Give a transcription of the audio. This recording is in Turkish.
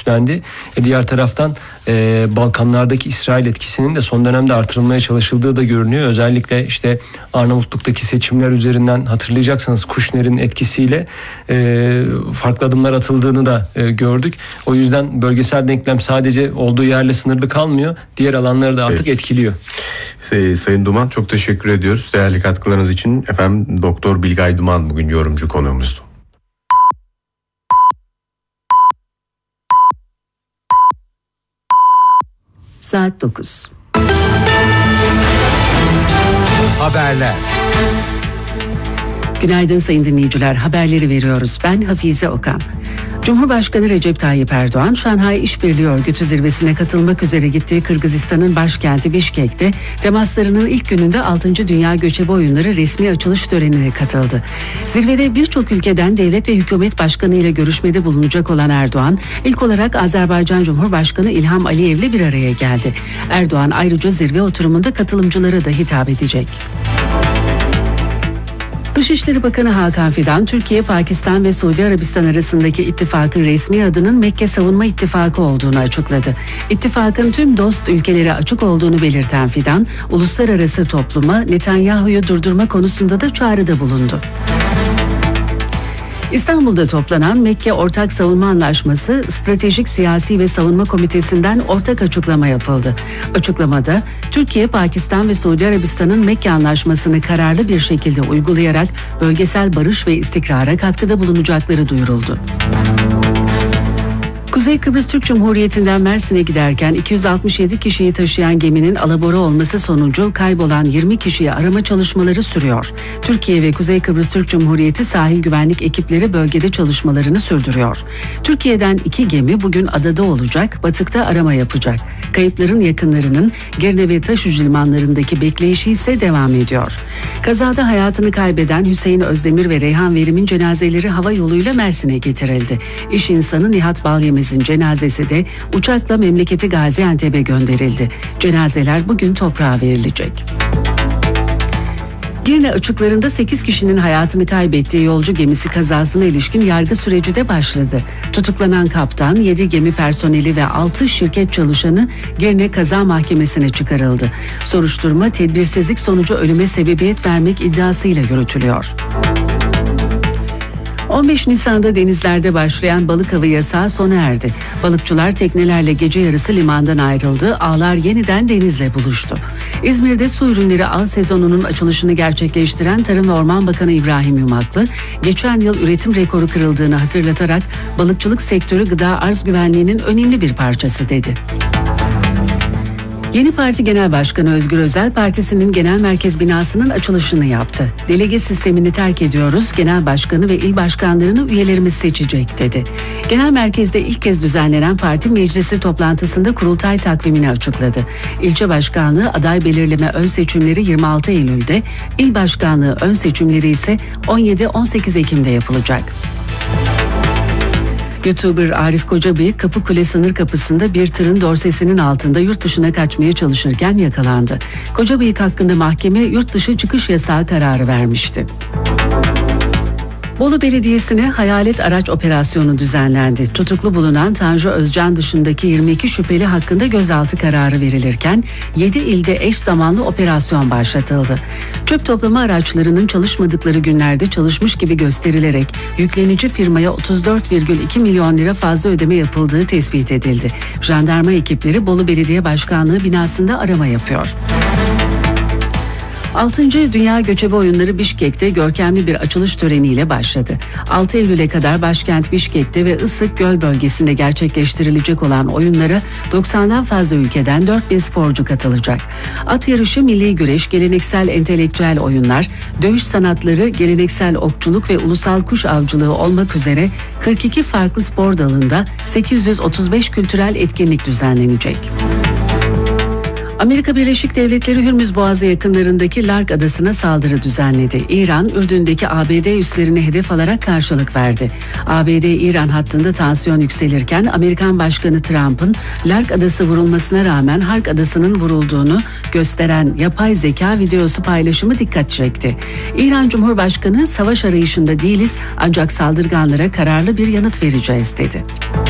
güçlendi. Diğer taraftan Balkanlardaki İsrail etkisinin de son dönemde artırılmaya çalışıldığı da görünüyor. Özellikle işte Arnavutluk'taki seçimler üzerinden hatırlayacaksanız Kuşner'in etkisiyle farklı adımlar atıldığını da gördük. O yüzden bölgesel denklem sadece olduğu yerle sınırlı kalmıyor. Diğer alanları da artık etkiliyor. Sayın Duman, çok teşekkür ediyoruz değerli katkılarınız için. Efendim, Doktor Bilgay Duman bugün yorumcu konuğumuzdu. Saat 9. Haberler. Günaydın sayın dinleyiciler. Haberleri veriyoruz. Ben Hafize Okan. Cumhurbaşkanı Recep Tayyip Erdoğan, Şanghay İşbirliği Örgütü zirvesine katılmak üzere gittiği Kırgızistan'ın başkenti Bişkek'te temaslarının ilk gününde 6. Dünya Göçebe Oyunları resmi açılış törenine katıldı. Zirvede birçok ülkeden devlet ve hükümet başkanı ile görüşmede bulunacak olan Erdoğan, ilk olarak Azerbaycan Cumhurbaşkanı İlham Aliyev'le bir araya geldi. Erdoğan ayrıca zirve oturumunda katılımcılara da hitap edecek. Dışişleri Bakanı Hakan Fidan, Türkiye, Pakistan ve Suudi Arabistan arasındaki ittifakın resmi adının Mekke Savunma İttifakı olduğunu açıkladı. İttifakın tüm dost ülkelere açık olduğunu belirten Fidan, uluslararası topluma Netanyahu'yu durdurma konusunda da çağrıda bulundu. İstanbul'da toplanan Mekke Ortak Savunma Anlaşması Stratejik Siyasi ve Savunma Komitesi'nden ortak açıklama yapıldı. Açıklamada Türkiye, Pakistan ve Suudi Arabistan'ın Mekke Anlaşması'nı kararlı bir şekilde uygulayarak bölgesel barış ve istikrara katkıda bulunacakları duyuruldu. Kuzey Kıbrıs Türk Cumhuriyeti'nden Mersin'e giderken 267 kişiyi taşıyan geminin alabora olması sonucu kaybolan 20 kişiyi arama çalışmaları sürüyor. Türkiye ve Kuzey Kıbrıs Türk Cumhuriyeti sahil güvenlik ekipleri bölgede çalışmalarını sürdürüyor. Türkiye'den 2 gemi bugün adada olacak, batıkta arama yapacak. Kayıpların yakınlarının Girne ve Taşucu limanlarındaki bekleyişi ise devam ediyor. Kazada hayatını kaybeden Hüseyin Özdemir ve Reyhan Verim'in cenazeleri hava yoluyla Mersin'e getirildi. İş insanı Nihat Balyemez'in cenazesi de uçakla memleketi Gaziantep'e gönderildi. Cenazeler bugün toprağa verilecek. Girne açıklarında 8 kişinin hayatını kaybettiği yolcu gemisi kazasına ilişkin yargı süreci de başladı. Tutuklanan kaptan, 7 gemi personeli ve 6 şirket çalışanı Girne Kaza Mahkemesi'ne çıkarıldı. Soruşturma tedbirsizlik sonucu ölüme sebebiyet vermek iddiasıyla yürütülüyor. 15 Nisan'da denizlerde başlayan balık avı yasağı sona erdi. Balıkçılar teknelerle gece yarısı limandan ayrıldı, ağlar yeniden denizle buluştu. İzmir'de su ürünleri av sezonunun açılışını gerçekleştiren Tarım ve Orman Bakanı İbrahim Yumaklı, geçen yıl üretim rekoru kırıldığını hatırlatarak balıkçılık sektörü gıda arz güvenliğinin önemli bir parçası dedi. Yeni Parti Genel Başkanı Özgür Özel, partisinin genel merkez binasının açılışını yaptı. Delege sistemini terk ediyoruz, genel başkanı ve il başkanlarını üyelerimiz seçecek dedi. Genel merkezde ilk kez düzenlenen parti meclisi toplantısında kurultay takvimini açıkladı. İlçe başkanlığı aday belirleme ön seçimleri 26 Eylül'de, il başkanlığı ön seçimleri ise 17-18 Ekim'de yapılacak. YouTuber Arif Kocabıyık, Kapıkule sınır kapısında bir tırın dorsesinin altında yurt dışına kaçmaya çalışırken yakalandı. Kocabıyık hakkında mahkeme yurt dışı çıkış yasağı kararı vermişti. Bolu Belediyesi'ne hayalet araç operasyonu düzenlendi. Tutuklu bulunan Tanju Özcan dışındaki 22 şüpheli hakkında gözaltı kararı verilirken 7 ilde eş zamanlı operasyon başlatıldı. Çöp toplama araçlarının çalışmadıkları günlerde çalışmış gibi gösterilerek yüklenici firmaya 34,2 milyon lira fazla ödeme yapıldığı tespit edildi. Jandarma ekipleri Bolu Belediye Başkanlığı binasında arama yapıyor. 6. Dünya Göçebe Oyunları Bişkek'te görkemli bir açılış töreniyle başladı. 6 Eylül'e kadar başkent Bişkek'te ve Isık Göl bölgesinde gerçekleştirilecek olan oyunlara 90'dan fazla ülkeden 4000 sporcu katılacak. At yarışı, milli güreş, geleneksel entelektüel oyunlar, dövüş sanatları, geleneksel okçuluk ve ulusal kuş avcılığı olmak üzere 42 farklı spor dalında 835 kültürel etkinlik düzenlenecek. Amerika Birleşik Devletleri Hürmüz Boğazı yakınlarındaki Lark Adası'na saldırı düzenledi. İran, Ürdün'deki ABD üslerini hedef alarak karşılık verdi. ABD-İran hattında tansiyon yükselirken Amerikan Başkanı Trump'ın Lark Adası vurulmasına rağmen Hark Adası'nın vurulduğunu gösteren yapay zeka videosu paylaşımı dikkat çekti. İran Cumhurbaşkanı, savaş arayışında değiliz ancak saldırganlara kararlı bir yanıt vereceğiz dedi.